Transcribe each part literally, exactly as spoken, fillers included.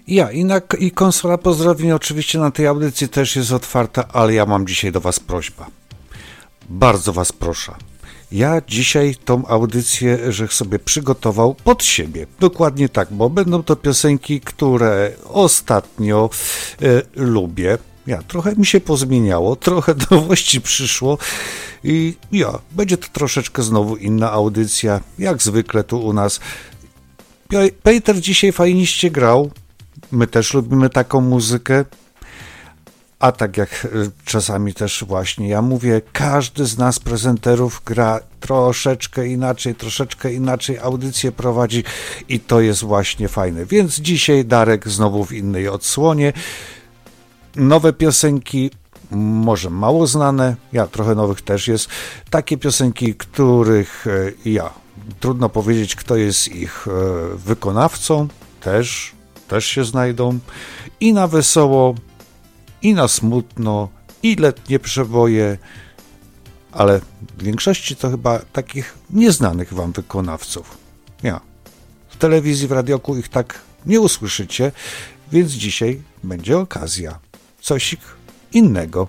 Ja i, na, i konsola pozdrowień oczywiście na tej audycji też jest otwarta, ale ja mam dzisiaj do Was prośbę. Bardzo Was proszę. Ja dzisiaj tą audycję, żech sobie przygotował pod siebie. Dokładnie tak, bo będą to piosenki, które ostatnio e, lubię. Ja, trochę mi się pozmieniało, trochę nowości przyszło i ja, będzie to troszeczkę znowu inna audycja, jak zwykle tu u nas. Peter dzisiaj fajniście grał, my też lubimy taką muzykę, a tak jak czasami też właśnie ja mówię, każdy z nas prezenterów gra troszeczkę inaczej, troszeczkę inaczej audycję prowadzi i to jest właśnie fajne. Więc dzisiaj Darek znowu w innej odsłonie. Nowe piosenki, może mało znane, ja trochę nowych też jest, takie piosenki, których ja, trudno powiedzieć, kto jest ich wykonawcą, też, też się znajdą i na wesoło, i na smutno, i letnie przeboje, ale w większości to chyba takich nieznanych wam wykonawców. Ja, w telewizji, w radioku ich tak nie usłyszycie, więc dzisiaj będzie okazja. Coś innego.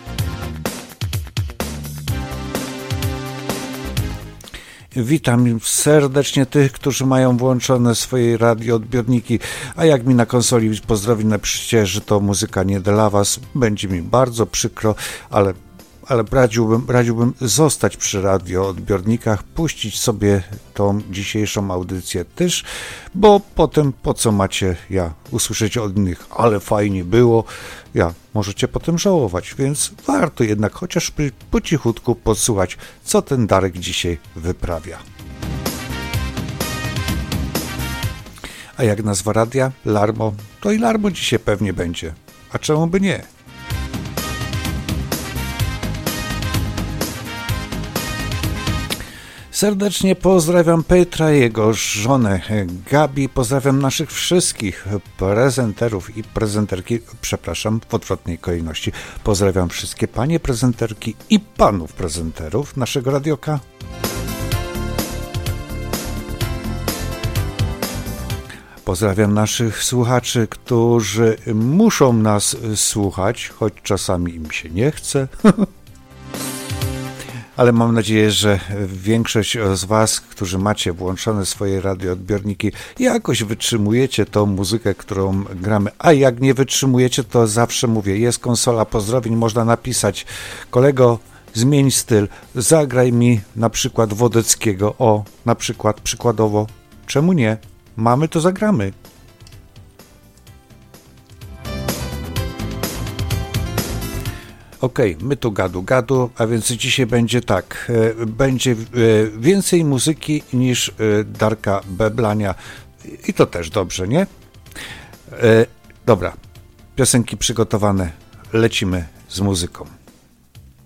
Witam serdecznie tych, którzy mają włączone swoje radioodbiorniki, a jak mi na konsoli pozdrowień napiszcie, że to muzyka nie dla Was, będzie mi bardzo przykro, ale, ale radziłbym, radziłbym zostać przy radioodbiornikach, puścić sobie tą dzisiejszą audycję też, bo potem po co macie, ja, usłyszeć od innych, ale fajnie było, ja, możecie potem żałować, więc warto jednak chociaż po cichutku podsłuchać, co ten Darek dzisiaj wyprawia. A jak nazwa radia? Larmo, to i Larmo dzisiaj pewnie będzie. A czemu by nie? Serdecznie pozdrawiam Petra, jego żonę Gabi, pozdrawiam naszych wszystkich prezenterów i prezenterki, przepraszam, w odwrotnej kolejności. Pozdrawiam wszystkie panie prezenterki i panów prezenterów naszego radioka. Pozdrawiam naszych słuchaczy, którzy muszą nas słuchać, choć czasami im się nie chce. Ale mam nadzieję, że większość z Was, którzy macie włączone swoje radioodbiorniki, jakoś wytrzymujecie tą muzykę, którą gramy. A jak nie wytrzymujecie, to zawsze mówię, jest konsola pozdrowień, można napisać: kolego, zmień styl, zagraj mi na przykład Wodeckiego, o, na przykład, przykładowo, czemu nie? Mamy, to zagramy. Okej, okay, my tu gadu gadu, a więc dzisiaj będzie tak, e, będzie e, więcej muzyki niż e, Darka Beblania i to też dobrze, nie? E, dobra, piosenki przygotowane, lecimy z muzyką.